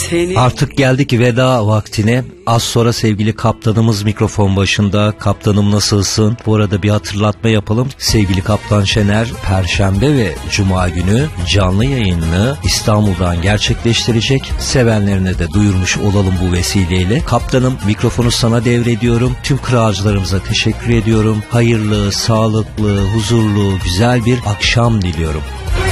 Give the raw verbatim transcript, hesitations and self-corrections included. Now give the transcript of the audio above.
Seni... Artık geldik veda vaktine. Az sonra sevgili kaptanımız mikrofon başında. Kaptanım nasılsın? Bu arada bir hatırlatma yapalım. Sevgili Kaptan Şener Perşembe ve Cuma günü canlı yayınını İstanbul'dan gerçekleştirecek. Sevenlerine de duyurmuş olalım bu vesileyle. Kaptanım, mikrofonu sana devrediyorum. Tüm kırağcılarımıza teşekkür ediyorum. Hayırlı, sağlıklı, huzurlu, güzel bir akşam diliyorum.